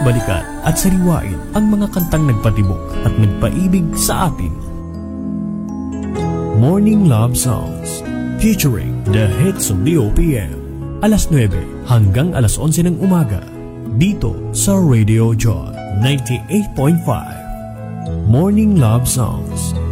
balikan at sariwain ang mga kantang nagpatibok at nagpaibig sa atin. Morning Love Songs featuring the hits of the OPM. Alas 9 hanggang alas 11 ng umaga dito sa Radio Joy 98.5. Morning Love Songs.